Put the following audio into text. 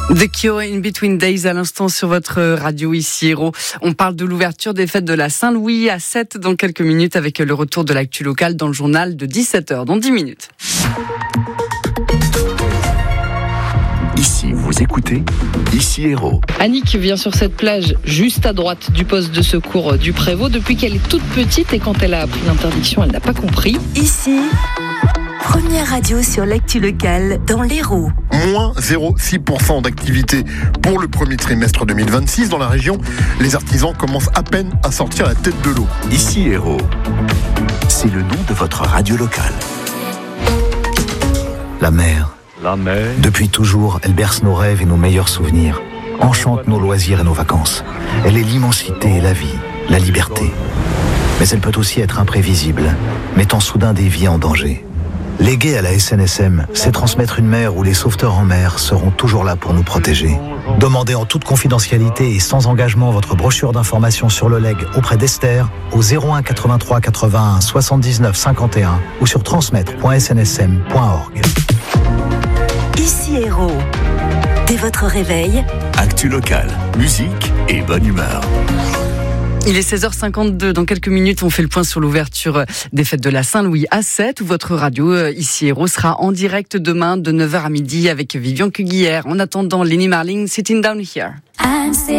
The Cure, In Between Days à l'instant sur votre radio ici Héros. On parle de l'ouverture des fêtes de la Saint-Louis à 7 dans quelques minutes avec le retour de l'actu locale dans le journal de 17h dans 10 minutes. Ici, vous écoutez Ici Héros. Annick vient sur cette plage juste à droite du poste de secours du Prévost depuis qu'elle est toute petite et quand elle a appris l'interdiction, elle n'a pas compris. Ici, première radio sur l'actu locale dans l'Hérault. Moins 0,6% d'activité pour le premier trimestre 2026 dans la région. Les artisans commencent à peine à sortir la tête de l'eau. Ici Héros. C'est le nom de votre radio locale. La mer. Depuis toujours, elle berce nos rêves et nos meilleurs souvenirs, enchante nos loisirs et nos vacances. Elle est l'immensité et la vie, la liberté. Mais elle peut aussi être imprévisible, mettant soudain des vies en danger. Léguer à la SNSM, c'est transmettre une mer où les sauveteurs en mer seront toujours là pour nous protéger. Demandez en toute confidentialité et sans engagement votre brochure d'information sur le legs auprès d'Esther au 01 83 81 79 51 ou sur transmettre.snsm.org. Ici Héros. Dès votre réveil, Actu locale, musique et bonne humeur. Il est 16h52. Dans quelques minutes, on fait le point sur l'ouverture des fêtes de la Saint-Louis à 7 où votre radio ici Héros sera en direct demain de 9h à midi avec Vivian Cuguière. En attendant, Lenny Marling, Sitting Down Here.